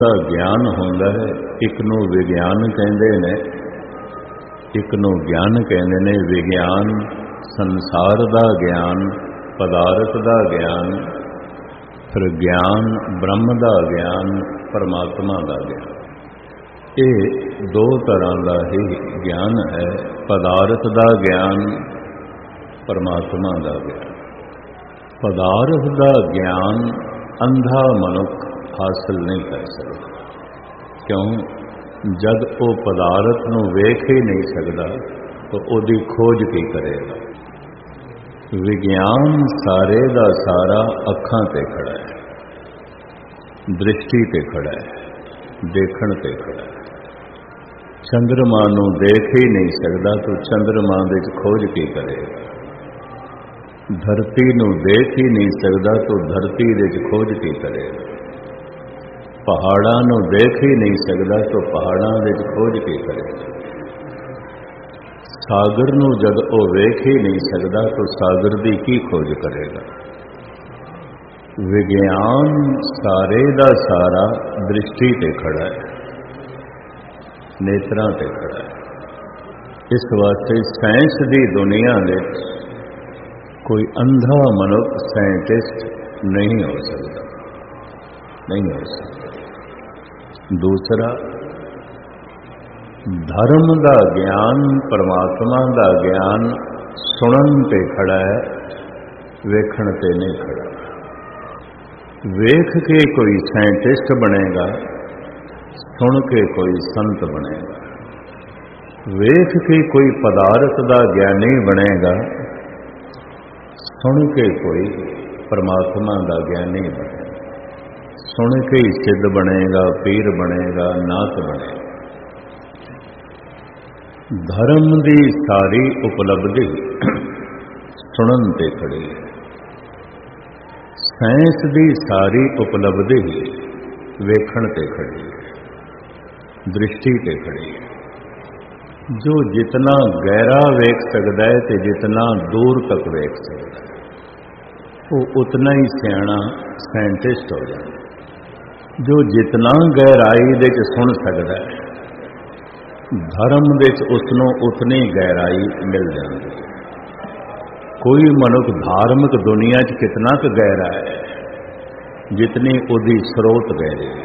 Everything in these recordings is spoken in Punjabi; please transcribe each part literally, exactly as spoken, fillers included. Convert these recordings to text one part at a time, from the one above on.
ਦਾ ਗਿਆਨ ਹੁੰਦਾ ਹੈ। ਇੱਕ ਨੂੰ ਵਿਗਿਆਨ ਕਹਿੰਦੇ ਨੇ, ਇੱਕ ਨੂੰ ਗਿਆਨ ਕਹਿੰਦੇ ਨੇ। ਵਿਗਿਆਨ ਸੰਸਾਰ ਦਾ ਗਿਆਨ, ਪਦਾਰਥ ਦਾ ਗਿਆਨ, ਫਿਰ ਗਿਆਨ ਬ੍ਰਹਮ ਦਾ ਗਿਆਨ, ਪਰਮਾਤਮਾ ਦਾ ਗਿਆਨ। ਇਹ ਦੋ ਤਰ੍ਹਾਂ ਦਾ ਹੀ ਗਿਆਨ ਹੈ, ਪਦਾਰਥ ਦਾ ਗਿਆਨ, ਪਰਮਾਤਮਾ ਦਾ ਗਿਆਨ। ਪਦਾਰਥ ਦਾ ਗਿਆਨ ਅੰਧਾ ਮਨੁੱਖ ਹਾਸਲ ਨਹੀਂ ਕਰ ਸਕਦਾ। ਕਿਉਂ? ਜਦ ਉਹ ਪਦਾਰਥ ਨੂੰ ਵੇਖ ਹੀ ਨਹੀਂ ਸਕਦਾ ਤਾਂ ਉਹਦੀ ਖੋਜ ਕੀ ਕਰੇਗਾ? ਵਿਗਿਆਨ ਸਾਰੇ ਦਾ ਸਾਰਾ ਅੱਖਾਂ ਤੇ ਖੜਾ ਹੈ, ਦ੍ਰਿਸ਼ਟੀ ਤੇ ਖੜਾ ਹੈ, ਦੇਖਣ ਤੇ ਖੜਾ ਹੈ। ਚੰਦਰਮਾ ਨੂੰ ਦੇਖ ਹੀ ਨਹੀਂ ਸਕਦਾ ਤਾਂ ਚੰਦਰਮਾ ਵਿੱਚ ਖੋਜ ਕੀ ਕਰੇਗਾ? ਧਰਤੀ ਨੂੰ ਦੇਖ ਹੀ ਨਹੀਂ ਸਕਦਾ ਤਾਂ ਧਰਤੀ ਵਿੱਚ ਖੋਜ ਕੀ ਕਰੇਗਾ? ਪਹਾੜਾਂ ਨੂੰ ਦੇਖ ਹੀ ਨਹੀਂ ਸਕਦਾ ਤਾਂ ਪਹਾੜਾਂ ਵਿੱਚ ਖੋਜ ਕੀ ਕਰੇਗਾ? ਸਾਗਰ ਨੂੰ ਜਦ ਉਹ ਵੇਖ ਹੀ ਨਹੀਂ ਸਕਦਾ ਤਾਂ ਸਾਗਰ ਦੀ ਕੀ ਖੋਜ ਕਰੇਗਾ? ਵਿਗਿਆਨ ਸਾਰੇ ਦਾ ਸਾਰਾ ਦ੍ਰਿਸ਼ਟੀ ਤੇ ਖੜਾ ਹੈ, ਨੇਤਰਾਂ ਤੇ ਖੜਾ ਹੈ। ਇਸ ਵਾਸਤੇ ਸਾਇੰਸ ਦੀ ਦੁਨੀਆ ਵਿੱਚ ਕੋਈ ਅੰਧਾ ਮਨੁੱਖ ਸਾਇੰਟਿਸਟ ਨਹੀਂ ਹੋ ਸਕਦਾ, ਨਹੀਂ ਹੋ ਸਕਦਾ। ਦੂਸਰਾ, ਧਰਮ ਦਾ ਗਿਆਨ, ਪਰਮਾਤਮਾ ਦਾ ਗਿਆਨ ਸੁਣਨ ਤੇ ਖੜਾ ਹੈ, ਵੇਖਣ ਤੇ ਨਹੀਂ ਖੜਾ। ਵੇਖ ਕੇ ਕੋਈ ਸਾਇੰਟਿਸਟ ਬਣੇਗਾ, ਸੁਣ ਕੇ ਕੋਈ ਸੰਤ ਬਣੇਗਾ। ਵੇਖ ਕੇ ਕੋਈ ਪਦਾਰਥ ਦਾ ਗਿਆਨੀ ਬਣੇਗਾ, ਸੁਣ ਕੇ ਕੋਈ ਪਰਮਾਤਮਾ ਦਾ ਗਿਆਨੀ ਬਣੇਗਾ। ਸੁਣ ਕੇ ਹੀ ਸਿੱਧ ਬਣੇਗਾ, ਪੀਰ ਬਣੇਗਾ, ਨਾਥ ਬਣੇਗਾ। ਧਰਮ ਦੀ ਸਾਰੀ ਉਪਲਬਧੀ ਸੁਣਨ ਤੇ ਖੜੀ ਹੈ। ਸਾਇੰਸ ਦੀ ਸਾਰੀ ਉਪਲਬਧੀ ਵੇਖਣ ਤੇ ਖੜੀ ਹੈ, ਦ੍ਰਿਸ਼ਟੀ ਤੇ ਖੜੀ ਹੈ। ਜੋ ਜਿਤਨਾ ਗਹਿਰਾ ਵੇਖ ਸਕਦਾ ਹੈ ਤੇ ਜਿਤਨਾ ਦੂਰ ਤੱਕ ਵੇਖ ਸਕਦਾ ਹੈ, ਉਹ ਉਤਨਾ ਹੀ ਸਿਆਣਾ ਸਾਇੰਟਿਸਟ ਹੋ ਜਾਂਦਾ। ਜੋ ਜਿਤਨਾ ਗਹਿਰਾਈ ਦੇ ਚ ਸੁਣ ਸਕਦਾ ਹੈ, ਧਰਮ ਵਿੱਚ ਉਸਨੂੰ ਉਤਨੀ ਗਹਿਰਾਈ ਮਿਲ ਜਾਂਦੀ ਹੈ। ਕੋਈ ਮਨੁੱਖ ਧਾਰਮਿਕ ਦੁਨੀਆ 'ਚ ਕਿਤਨਾ ਕੁ ਗਹਿਰਾ ਹੈ, ਜਿਤਨੀ ਉਹਦੀ ਸਰੋਤ ਗਹਿਰੀ ਹੈ।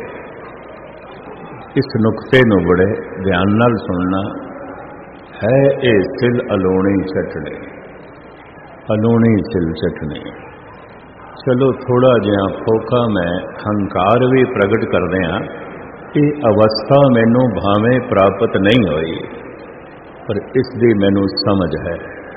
ਇਸ ਨੁਕਤੇ ਨੂੰ ਬੜੇ ਧਿਆਨ ਨਾਲ ਸੁਣਨਾ ਹੈ। ਇਹ ਸਿਲ ਅਲੋਣੀ ਚਟਣੀ, ਅਲੋਣੀ ਸਿਲ ਚਟਣੀ। ਚਲੋ ਥੋੜਾ ਜਿਹਾ ਫੋਕਾ ਮੈਂ ਹੰਕਾਰ ਵੀ ਪ੍ਰਗਟ ਕਰਦੇ ਹਾਂ। ਇਹ ਅਵਸਥਾ ਮੈਨੂੰ ਭਾਵੇਂ ਪ੍ਰਾਪਤ ਨਹੀਂ ਹੋਈ, ਪਰ ਇਸ ਦੀ ਮੈਨੂੰ ਸਮਝ ਹੈ,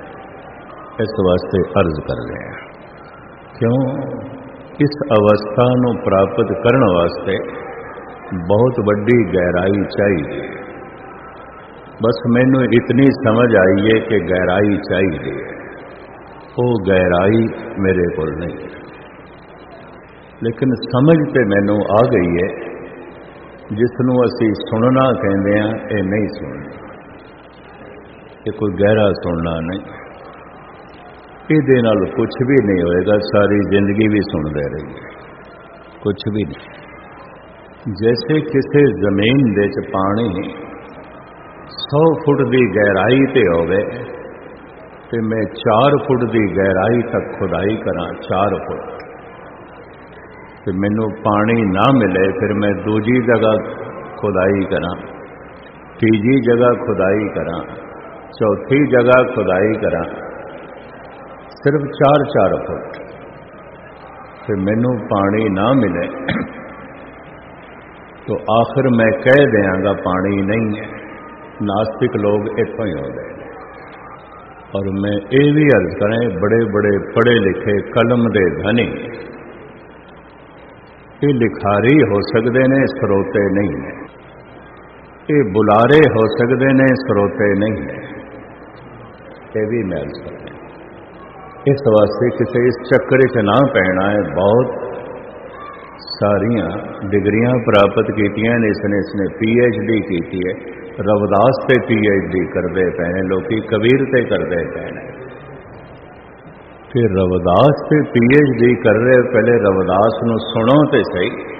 ਇਸ ਵਾਸਤੇ ਅਰਜ਼ ਕਰ ਰਹੇ ਹਾਂ। ਕਿਉਂ? ਇਸ ਅਵਸਥਾ ਨੂੰ ਪ੍ਰਾਪਤ ਕਰਨ ਵਾਸਤੇ ਬਹੁਤ ਵੱਡੀ ਗਹਿਰਾਈ ਚਾਹੀਦੀ ਹੈ। ਬਸ ਮੈਨੂੰ ਇਤਨੀ ਸਮਝ ਆਈ ਹੈ ਕਿ ਗਹਿਰਾਈ ਚਾਹੀਦੀ ਹੈ, ਉਹ ਗਹਿਰਾਈ ਮੇਰੇ ਕੋਲ ਨਹੀਂ ਹੈ। ਲੇਕਿਨ ਸਮਝ ਤੇ ਮੈਨੂੰ ਆ ਗਈ ਹੈ, ਜਿਸ ਨੂੰ ਅਸੀਂ ਸੁਣਨਾ ਕਹਿੰਦੇ ਹਾਂ, ਇਹ ਨਹੀਂ ਸੁਣਨਾ। ਇਹ ਕੋਈ ਗਹਿਰਾ ਸੁਣਨਾ ਨਹੀਂ। ਇਹਦੇ ਨਾਲ ਕੁਝ ਵੀ ਨਹੀਂ ਹੋਏਗਾ, ਸਾਰੀ ਜ਼ਿੰਦਗੀ ਵੀ ਸੁਣਦੇ ਰਹੀਏ, ਕੁਝ ਵੀ ਨਹੀਂ। ਜੈਸੇ ਕਿਸੇ ਜ਼ਮੀਨ ਦੇ ਚ ਪਾਣੀ ਸੌ ਫੁੱਟ ਦੀ ਗਹਿਰਾਈ ਤੇ ਹੋਵੇ ਤੇ ਮੈਂ ਚਾਰ ਫੁੱਟ ਦੀ ਗਹਿਰਾਈ ਤੱਕ ਖੁਦਾਈ ਕਰਾਂ, ਚਾਰ ਫੁੱਟ, ਤੇ ਮੈਨੂੰ ਪਾਣੀ ਨਾ ਮਿਲੇ, ਫਿਰ ਮੈਂ ਦੂਜੀ ਜਗ੍ਹਾ ਖੁਦਾਈ ਕਰਾਂ, ਤੀਜੀ ਜਗ੍ਹਾ ਖੁਦਾਈ ਕਰਾਂ, ਚੌਥੀ ਜਗ੍ਹਾ ਖੁਦਾਈ ਕਰਾਂ, ਸਿਰਫ ਚਾਰ ਚਾਰ ਫੁੱਟ, ਤੇ ਮੈਨੂੰ ਪਾਣੀ ਨਾ ਮਿਲੇ तो आखिर मैं कह देंगा पानी नहीं है। नास्तिक लोग इतों ही हो गए। और मैं ये भी अर्ज करें, बड़े बड़े पढ़े लिखे कलम दे धनी ये लिखारी हो सकते ने, स्रोते नहीं ने। ये बुलारे हो सकते ने, स्रोते नहीं ने। ये भी मैं अर्ज करें। इस वास्ते किसी इस चक्कर च ना पैना है। बहुत सारिया डिग्रियां प्राप्त कीतियां ने इसने इसने पी एच डी की है। रविदास से पी एच डी करते पे ने लोग, कबीर से करते पे ने। फिर रविदास से पी एच डी कर रहे, पहले रविदास नूं सुनो तो सही।